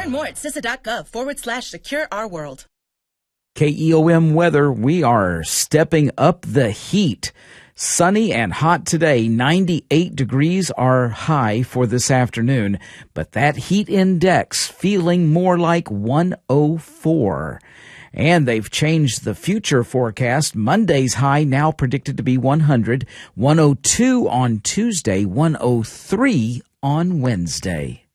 Learn more at CISA.gov/secure our world. KEOM weather, we are stepping up the heat. Sunny and hot today, 98 degrees are high for this afternoon, but that heat index feeling more like 104. And they've changed the future forecast. Monday's high now predicted to be 100, 102 on Tuesday, 103 on Wednesday.